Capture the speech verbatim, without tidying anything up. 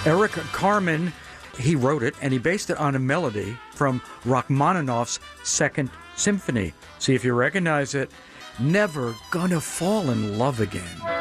Eric Carmen, he wrote it, and he based it on a melody from Rachmaninoff's Second Symphony. See if you recognize it. Never Gonna Fall in Love Again.